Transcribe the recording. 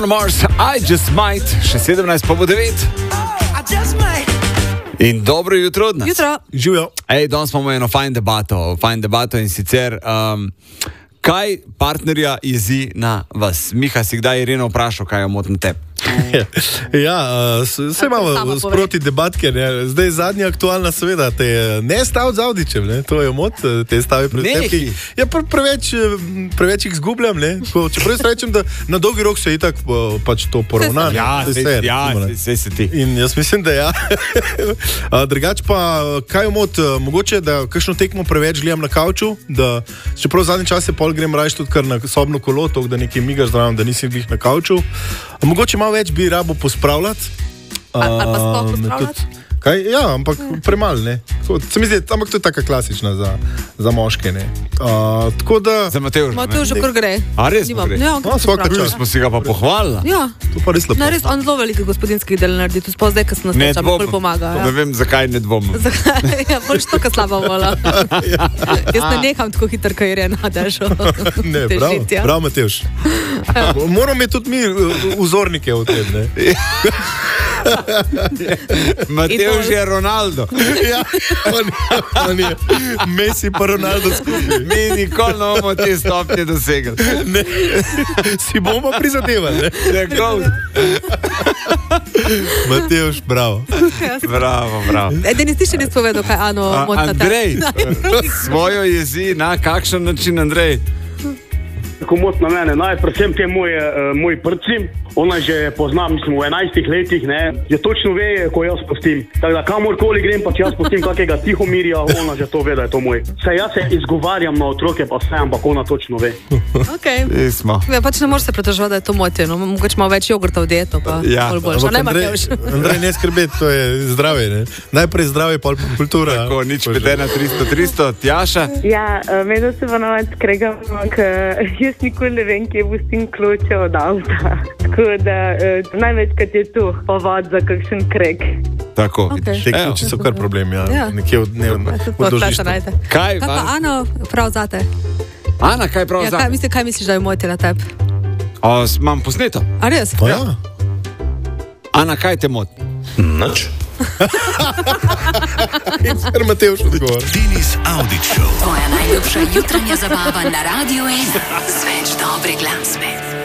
Mars, I just might, še 17 po 9. In dobro jutro od nas. Jutro. Živijo. Danes imamo eno fajn debato in sicer, kaj partnerja jezi na vas? Miha, si kdaj Ireno vprašal, kaj jo moti na tebi? Vse imamo sproti debatke, ne? Zdaj zadnja aktualna seveda, ne stav z Audičem, ne? To je mot, te stavi predstavki. Ja, preveč jih zgubljam, ne? Čeprav jaz rečem, da na dolgi rok se itak pač to poravna. Vse se ti. In jaz mislim, da ja. Drugač pa, kaj je mot, mogoče, da kakšno tekmo preveč gledam na kavču, da čeprav zadnji čas pol grem rajš tudi kar na sobno kolo, da nekaj migaš zraven, da nisi glih na kavču. Mogoče malo več bi rabo pospravljati. Ali pa sploh pospravljati? Ja, ampak premalo, ne. Se mi zdi, ampak to je taka klasična za moške, ne. Tako da... Za Matevža, ne? Matevža, kar gre. A res gre? Ja, smo si ga pa pohvalili. Ja. To pa res lepo. Res, on zelo veliko gospodinskih del naredi, tu sploh zdaj, ko se nas neča, bolj pomaga. Ne vem, zakaj ne dvomim. Ja, bolj štoka slaba vola. Jaz ne neham tako hitro, ko Irena daš. Ne, prav Matevž. Moramo imeti tudi mi vzornike v tem, ne. Matevž je Ronaldo. Ja, on je Messi pa Ronaldo skupaj. Mi nikoli ne bomo te stopnje dosegli. Ne, si bomo prizadevali, ne? Tako. Matevž, bravo. Bravo. Denis, ti še nisi povedal, kaj Ano moti na tebi. Andrej, svojo jezi na kakšen način, Andrej? Ko moti na mene, predvsem te moj prci, ona že pozna, mislim, v 11 letih, ne, že točno ve, ko jaz pustim. Tako da kamorkoli grem, pa če jaz pustim kakega Tihomirja, ona že to ve, da je to moj. Saj jaz se izgovarjam na otroke, pa vse, ampak ona točno ve. Okay. Smo. Ja, pač ne moreš se pritoževati, da je to moti, no, mogoče malo več jogurta v dieto, pa bolj boljša. Ne, Matevž. Andrej, ne skrbeti, to je zdravje, ne. Najprej zdravje, pol kultura. Tako, nič pedena 300, Tjaša. Ja, vedno se pa navad skregamo, ker jaz nikoli ne vem, kje pustim kloče od avta. Tako da največkrat je tu povod za kakšen kreg. Tako. Te kloči so kar problem, ja. Nekje v dožištu. Kaj pa Ano, prav zate? Ana, kaj prav zate? Kaj misliš, da je moti na tebi? Imam posneto. A res? Ja. Ana, kaj te moti? Nič. In sicer Matevž odgovor. Denis Audić Show. Tvoja najljubša jutranja zabava na Radio 1 z več dobre glasbe.